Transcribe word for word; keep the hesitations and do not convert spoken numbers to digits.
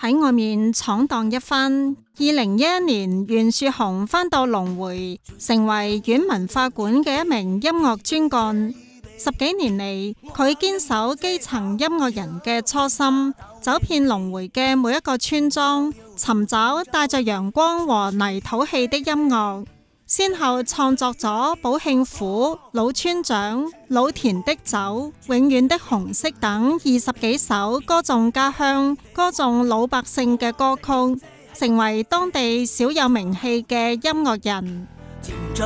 喺外面闖蕩一番。二零一一年，袁樹雄返到龍迴，成為縣文化館嘅一名音樂專幹。十幾年嚟，佢堅守基層音樂人嘅初心，走遍龍迴嘅每一個村莊，尋找帶着陽光和泥土氣的音樂。先後創作咗《寶慶府》、《老村長》、《老田的酒》、《永遠的紅色》等二十幾首歌頌家鄉、歌頌老百姓嘅歌曲，成為當地小有名氣嘅音樂人。